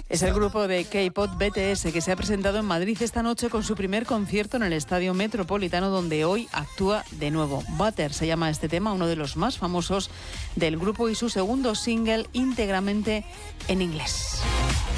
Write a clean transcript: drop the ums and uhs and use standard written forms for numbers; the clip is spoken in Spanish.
Es el grupo de K-pop BTS que se ha presentado en Madrid esta noche con su primer concierto en el Estadio Metropolitano, donde hoy actúa de nuevo. Butter se llama este tema, uno de los más famosos del grupo y su segundo single íntegramente en inglés.